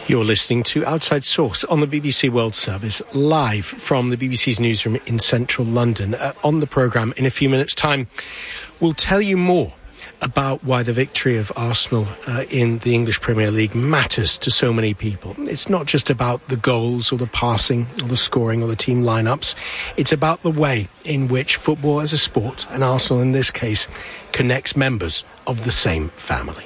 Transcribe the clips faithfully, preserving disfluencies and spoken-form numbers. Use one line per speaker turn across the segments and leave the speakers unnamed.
You're listening to Outside Source on the B B C World Service, live from the B B C's newsroom in central London. Uh, on the programme, in a few minutes' time, we'll tell you more about why the victory of Arsenal uh, in the English Premier League matters to so many people. It's not just about the goals or the passing or the scoring or the team lineups. It's about the way in which football as a sport, and Arsenal in this case, connects members of the same family.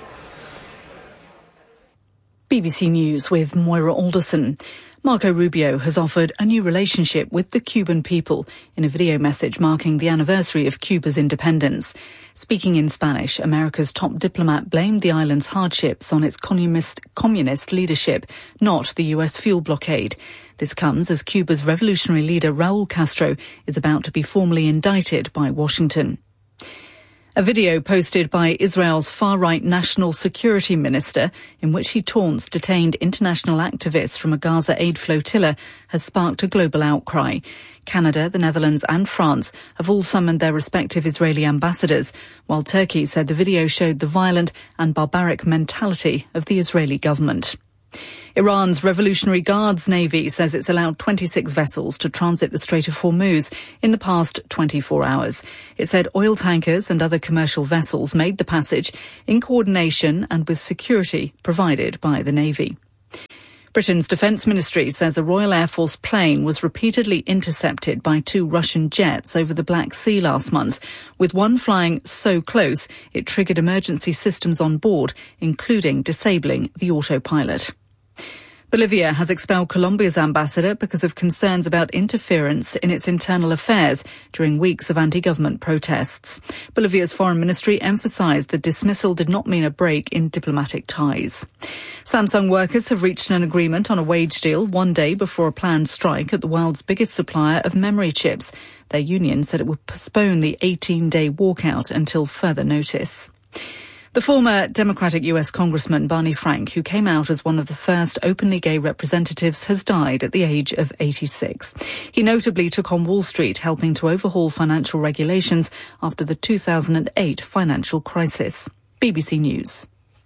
B B C News with Moira Alderson. Marco Rubio has offered a new relationship with the Cuban people in a video message marking the anniversary of Cuba's independence. Speaking in Spanish, America's top diplomat blamed the island's hardships on its communist, communist leadership, not the U S fuel blockade. This comes as Cuba's revolutionary leader Raul Castro is about to be formally indicted by Washington. A video posted by Israel's far-right national security minister, in which he taunts detained international activists from a Gaza aid flotilla, has sparked a global outcry. Canada, the Netherlands and France have all summoned their respective Israeli ambassadors, while Turkey said the video showed the violent and barbaric mentality of the Israeli government. Iran's Revolutionary Guards Navy says it's allowed twenty-six vessels to transit the Strait of Hormuz in the past twenty-four hours. It said oil tankers and other commercial vessels made the passage in coordination and with security provided by the Navy. Britain's Defence Ministry says a Royal Air Force plane was repeatedly intercepted by two Russian jets over the Black Sea last month, with one flying so close it triggered emergency systems on board, including disabling the autopilot. Bolivia has expelled Colombia's ambassador because of concerns about interference in its internal affairs during weeks of anti-government protests. Bolivia's foreign ministry emphasised the dismissal did not mean a break in diplomatic ties. Samsung workers have reached an agreement on a wage deal one day before a planned strike at the world's biggest supplier of memory chips. Their union said it would postpone the eighteen-day walkout until further notice. The former Democratic U S Congressman Barney Frank, who came out as one of the first openly gay representatives, has died at the age of eighty-six. He notably took on Wall Street, helping to overhaul financial regulations after the two thousand eight financial crisis. B B C News.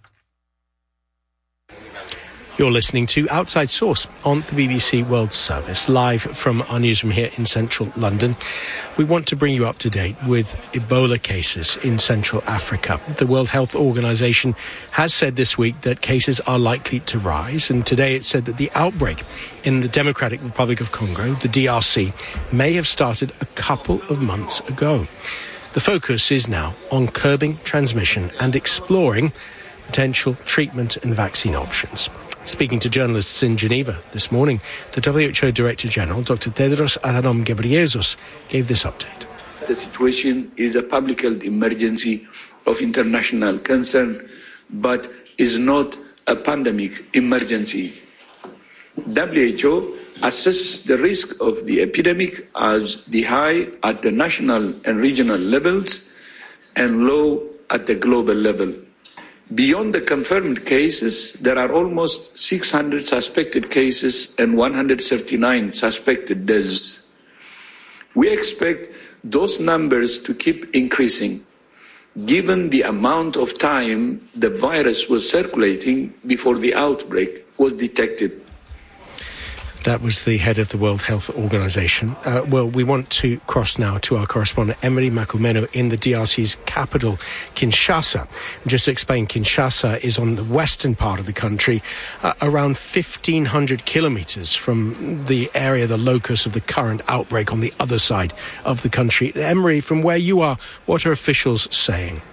You're listening to Outside Source on the B B C World Service, live from our newsroom here in central London. We want to bring you up to date with Ebola cases in Central Africa. The World Health Organization has said this week that cases are likely to rise, and today it said that the outbreak in the Democratic Republic of Congo, the D R C, may have started a couple of months ago. The focus is now on curbing transmission and exploring potential treatment and vaccine options. Speaking to journalists in Geneva this morning, the W H O Director General, Doctor Tedros Adhanom Ghebreyesus, gave this update.
The situation is a public health emergency of international concern, but is not a pandemic emergency. W H O assesses the risk of the epidemic as the high at the national and regional levels and low at the global level. Beyond the confirmed cases, there are almost six hundred suspected cases and one hundred thirty-nine suspected deaths. We expect those numbers to keep increasing, given the amount of time the virus was circulating before the outbreak was detected.
That was the head of the World Health Organization. Uh, well, we want to cross now to our correspondent, Emery Makumeno, in the D R C's capital, Kinshasa. Just to explain, Kinshasa is on the western part of the country, uh, around fifteen hundred kilometers from the area, the locus of the current outbreak on the other side of the country. Emery, from where you are, what are officials saying?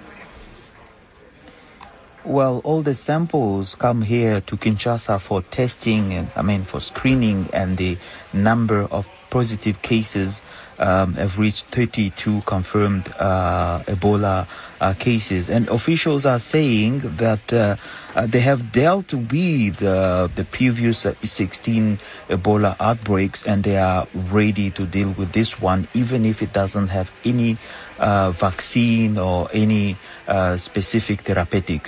Well, all the samples come here to Kinshasa for testing, and I mean for screening, and the number of positive cases um, have reached thirty-two confirmed uh, Ebola uh, cases. And officials are saying that uh, uh, they have dealt with uh, the previous uh, sixteen Ebola outbreaks, and they are ready to deal with this one, even if it doesn't have any uh, vaccine or any uh, specific therapeutics.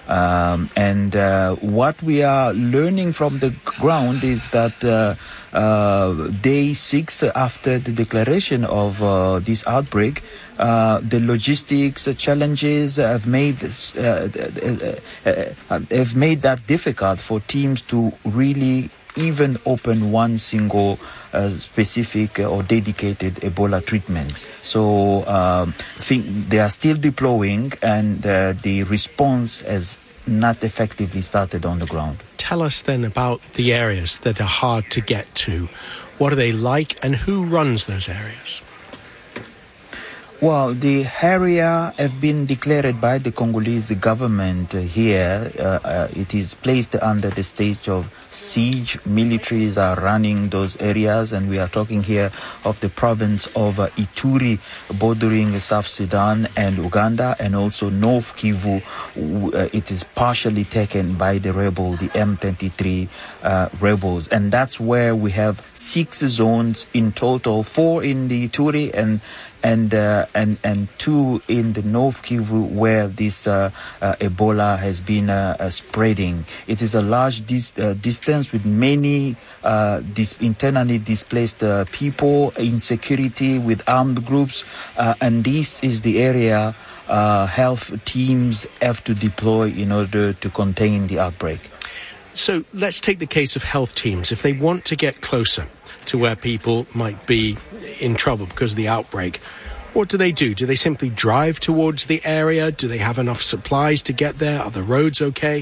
Um, and uh, what we are learning from the ground is that uh, uh, day six after the declaration of uh, this outbreak, uh, the logistics challenges have made this, uh, uh, uh, have made that difficult for teams to really even open one single uh, specific or dedicated Ebola treatments. So um, think they are still deploying, and uh, the response has not effectively started on the ground.
Tell us then about the areas that are hard to get to. What are they like, and who runs those areas?
Well, the area have been declared by the Congolese government here. Uh, uh, it is placed under the state of siege. Militaries are running those areas, and we are talking here of the province of uh, Ituri, bordering South Sudan and Uganda, and also North Kivu. Uh, it is partially taken by the rebel, the M twenty-three uh, rebels, and that's where we have six zones in total, four in the Ituri and and uh, and and two in the North Kivu, where this uh, uh, Ebola has been uh, uh, spreading. It is a large dis- uh, distance with many uh, dis- internally displaced uh, people, insecurity with armed groups, uh, and this is the area uh, health teams have to deploy in order to contain the outbreak.
So let's take the case of health teams. If they want to get closer to where people might be in trouble because of the outbreak, what do they do? Do they simply drive towards the area? Do they have enough supplies to get there? Are the roads okay?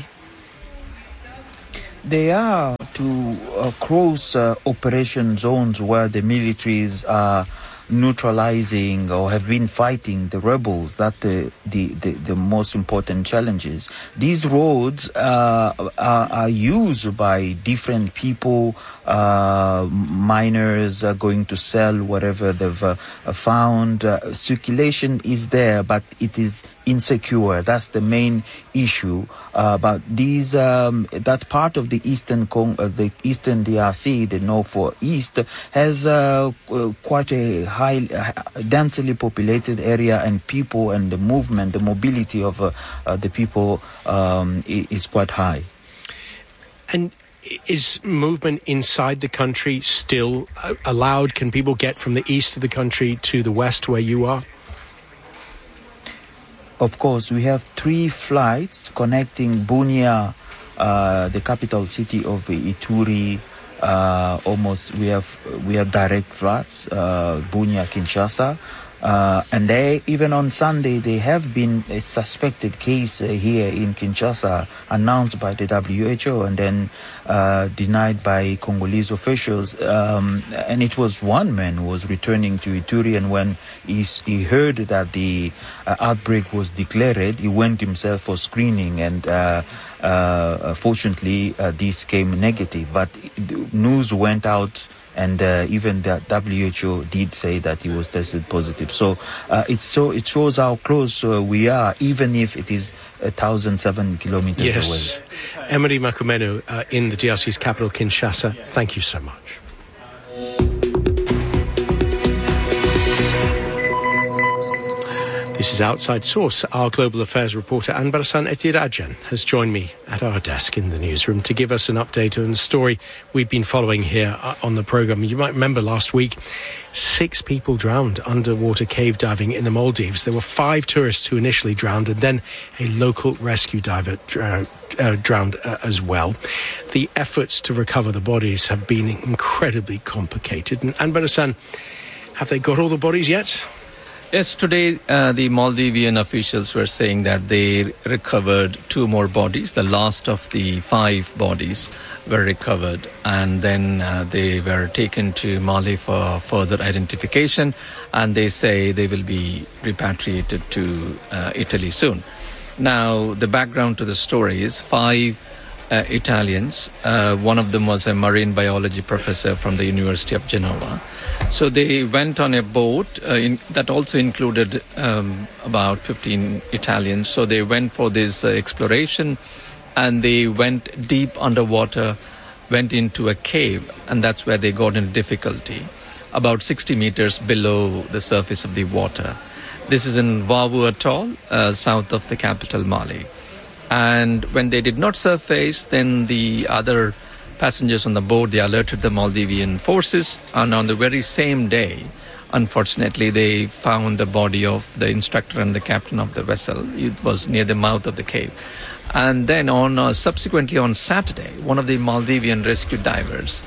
They are to uh, cross uh, operation zones where the militaries are neutralizing or have been fighting the rebels. That the the, the, the most important challenges. These roads uh, are, are used by different people. Uh, miners are going to sell whatever they've uh, found. Uh, circulation is there, but it is insecure. That's the main issue. Uh, but these um, that part of the eastern Cong- uh, the eastern D R C, the north or east, has uh, uh, quite a high, uh, densely populated area, and people and the movement, the mobility of uh, uh, the people um, is quite high.
And is movement inside the country still allowed? Can people get from the east of the country to the west where you are?
Of course, we have three flights connecting Bunia, uh, the capital city of Ituri. Uh, almost we have we have direct flights, uh, Bunia, Kinshasa. Uh, and they, even on Sunday, they have been a suspected case uh, here in Kinshasa, announced by the W H O and then uh, denied by Congolese officials. Um, and it was one man who was returning to Ituri, and when he, he heard that the uh, outbreak was declared, he went himself for screening, and uh, uh, fortunately, uh, this came negative. But news went out, and uh, even the W H O did say that he was tested positive. So uh, it's so it shows how close uh, we are, even if it is a thousand seven kilometers
yes. away. Emery Makumenu uh, in the D R C's capital, Kinshasa. Thank you so much. This is Outside Source. Our global affairs reporter Anbarasan Etirajan has joined me at our desk in the newsroom to give us an update on the story we've been following here on the programme. You might remember last week, six people drowned underwater cave diving in the Maldives. There were five tourists who initially drowned, and then a local rescue diver dr- uh, drowned uh, as well. The efforts to recover the bodies have been incredibly complicated. And Anbarasan, have they got all the bodies yet?
Yes, today uh, the Maldivian officials were saying that they recovered two more bodies. The last of the five bodies were recovered, and then uh, they were taken to Mali for further identification, and they say they will be repatriated to uh, Italy soon. Now, the background to the story is five uh, Italians. Uh, one of them was a marine biology professor from the University of Genova. So they went on a boat uh, in, that also included um, about fifteen Italians. So they went for this uh, exploration, and they went deep underwater, went into a cave, and that's where they got into difficulty, about sixty meters below the surface of the water. This is in Wawu Atoll, uh, south of the capital, Mali. And when they did not surface, then the other passengers on the boat, they alerted the Maldivian forces, and on the very same day, unfortunately, they found the body of the instructor and the captain of the vessel. It was near the mouth of the cave. And then on uh, subsequently on Saturday, one of the Maldivian rescue divers,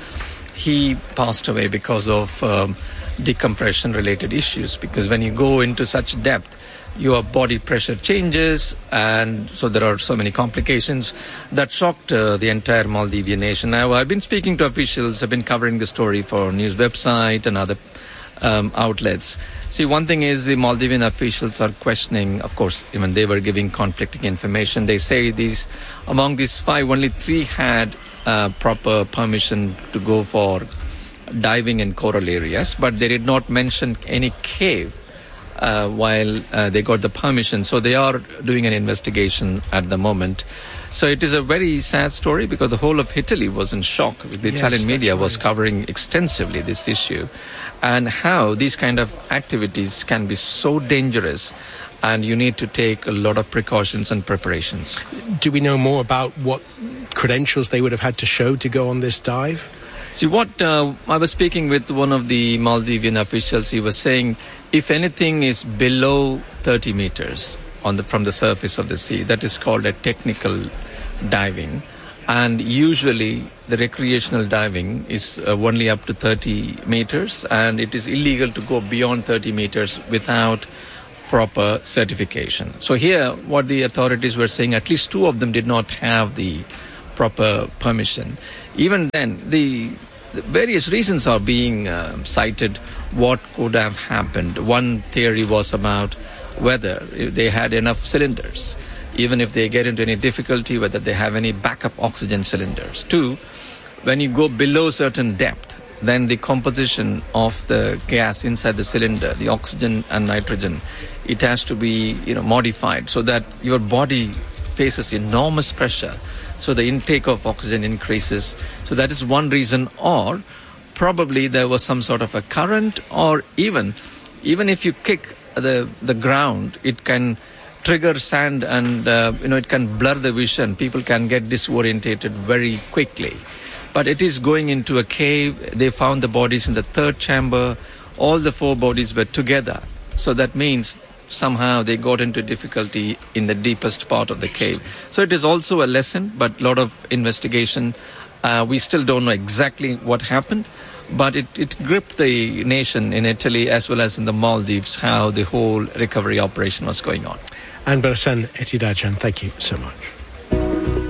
he passed away because of um, decompression-related issues, because when you go into such depth, your body pressure changes, and so there are so many complications that shocked uh, the entire Maldivian nation. Now, I've been speaking to officials, I've been covering the story for news website and other um, outlets. See, one thing is the Maldivian officials are questioning, of course, even they were giving conflicting information. They say these, among these five, only three had uh, proper permission to go for diving in coral areas, but they did not mention any cave Uh, while uh, they got the permission. So they are doing an investigation at the moment. So it is a very sad story because the whole of Italy was in shock. The yes, Italian media right. was covering extensively this issue and how these kind of activities can be so dangerous, and you need to take a lot of precautions and preparations.
Do we know more about what credentials they would have had to show to go on this dive?
See, what uh, I was speaking with one of the Maldivian officials, he was saying if anything is below thirty meters on the, from the surface of the sea, that is called a technical diving. And usually the recreational diving is uh, only up to thirty meters, and it is illegal to go beyond thirty meters without proper certification. So here, what the authorities were saying, at least two of them did not have the proper permission. Even then, the, the various reasons are being uh, cited what could have happened. One theory was about whether they had enough cylinders, even if they get into any difficulty, whether they have any backup oxygen cylinders. Two, when you go below certain depth, then the composition of the gas inside the cylinder, the oxygen and nitrogen, it has to be, you know, modified so that your body faces enormous pressure. So the intake of oxygen increases. So that is one reason. Or probably there was some sort of a current, or even even if you kick the the ground, it can trigger sand, and uh, you know it can blur the vision. People can get disorientated very quickly. But it is going into a cave. They found the bodies in the third chamber. All the four bodies were together. So that means somehow they got into difficulty in the deepest part of the cave. So it is also a lesson, but a lot of investigation. Uh, we still don't know exactly what happened, but it, it gripped the nation in Italy as well as in the Maldives, how the whole recovery operation was going on.
Anbarasan Etidajan, thank you so much.